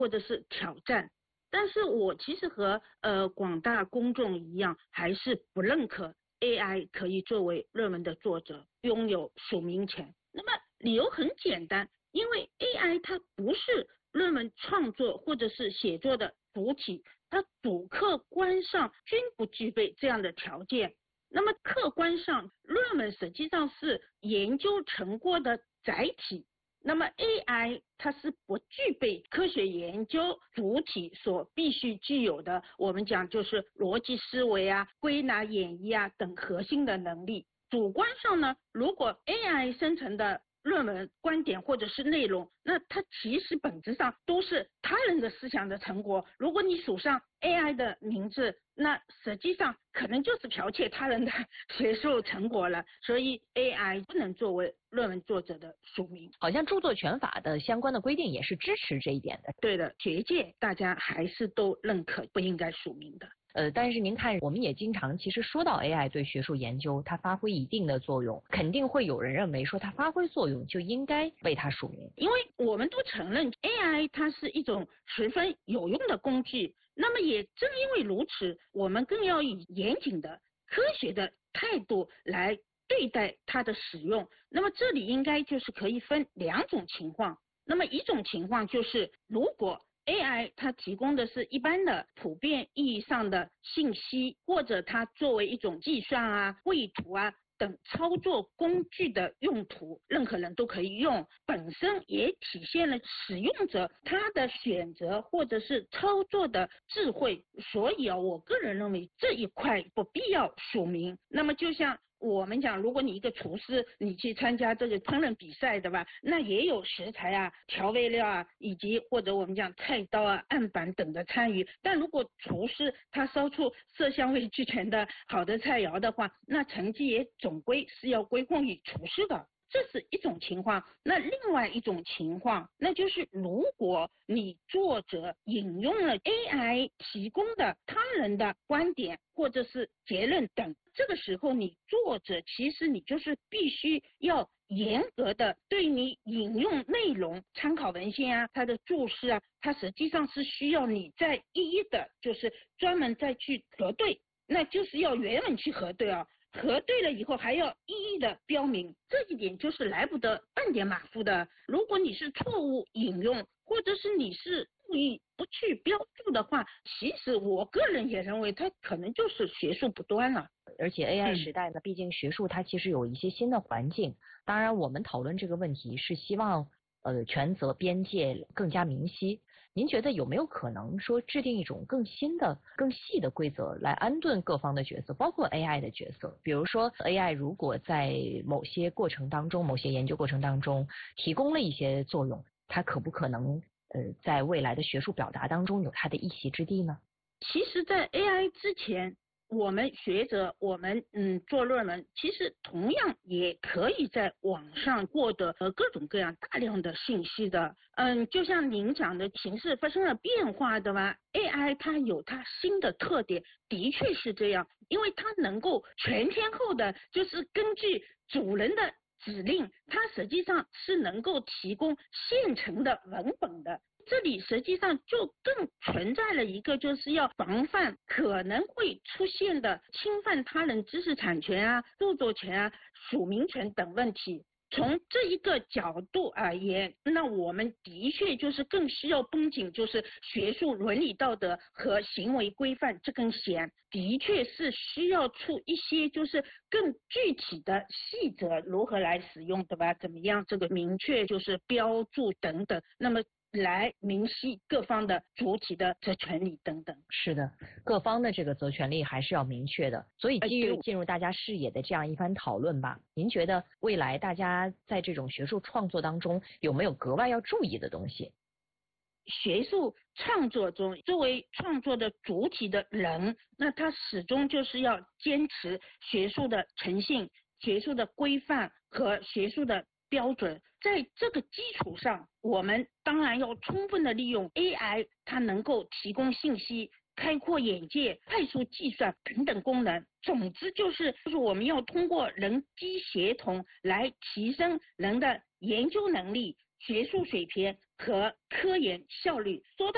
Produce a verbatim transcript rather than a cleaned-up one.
或者是挑战。但是我其实和呃广大公众一样，还是不认可 A I 可以作为论文的作者，拥有署名权。那么理由很简单，因为 A I 它不是论文创作或者是写作的主体，它主客观上均不具备这样的条件。那么客观上，论文实际上是研究成果的载体，那么 A I 它是不具备科学研究主体所必须具有的，我们讲就是逻辑思维啊、归纳演绎啊等核心的能力。主观上呢，如果 A I 生成的论文观点或者是内容，那它其实本质上都是他人的思想的成果。如果你署上 A I 的名字，那实际上可能就是剽窃他人的学术成果了。所以 A I 不能作为论文作者的署名。 好像著作权法的相关的规定也是支持这一点的。 对的，学界大家还是都认可不应该署名的。 呃，但是您看，我们也经常其实说到 A I 对学术研究它发挥一定的作用，肯定会有人认为说它发挥作用就应该为它署名， 因为我们都承认 A I 它是一种十分有用的工具。那么也正因为如此，我们更要以严谨的科学的态度来对待它的使用。那么这里应该就是可以分两种情况。那么一种情况就是，如果A I 它提供的是一般的普遍意义上的信息，或者它作为一种计算啊、绘图啊等操作工具的用途，任何人都可以用，本身也体现了使用者他的选择或者是操作的智慧。所以啊，我个人认为这一块不必要署名。那么就像我们讲，如果你一个厨师，你去参加这个烹饪比赛的吧，那也有食材啊、调味料啊，以及或者我们讲菜刀啊、案板等的参与。但如果厨师他烧出色香味俱全的好的菜肴的话，那成绩也总归是要归功于厨师的。这是一种情况。那另外一种情况，那就是如果你作者引用了 A I 提供的他人的观点或者是结论等，这个时候你作者其实你就是必须要严格的对你引用内容、参考文献啊、它的注释啊，它实际上是需要你再一一的就是专门再去核对，那就是要原文去核对啊。核对了以后还要一一的标明，这一点就是来不得半点马虎的。如果你是错误引用，或者是你是故意不去标注的话，其实我个人也认为它可能就是学术不端了。 而且 A I 时代呢，毕竟学术它其实有一些新的环境。当然我们讨论这个问题是希望呃权责边界更加明晰。您觉得有没有可能说制定一种更新的、更细的规则来安顿各方的角色，包括 A I 的角色？比如说 A I 如果在某些过程当中、某些研究过程当中提供了一些作用，它可不可能呃在未来的学术表达当中有它的一席之地呢？ 其实在 A I 之前，我们学者我们嗯做论文，其实同样也可以在网上获得各种各样大量的信息的。嗯，就像您讲的，形势发生了变化的吧 ，A I 它有它新的特点，的确是这样，因为它能够全天候的，就是根据主人的指令，它实际上是能够提供现成的文本的。这里实际上就更存在了一个就是要防范可能会出现的侵犯他人知识产权啊、著作权啊、署名权等问题。从这一个角度而言，那我们的确就是更需要绷紧就是学术伦理道德和行为规范这根弦，的确是需要出一些就是更具体的细则，如何来使用，对吧？怎么样这个明确就是标注等等，那么来明晰各方的主体的这权利等等。 是的，各方的这个责权利还是要明确的。所以基于进入大家视野的这样一番讨论吧，您觉得未来大家在这种学术创作当中有没有格外要注意的东西？ 学术创作中，作为创作的主体的人，那他始终就是要坚持学术的诚信、学术的规范和学术的标准。在这个基础上，我们当然要充分的利用 A I 它能够提供信息、开阔眼界、快速计算等等功能。总之就是就是我们要通过人机协同来提升人的研究能力、学术水平和科研效率。说到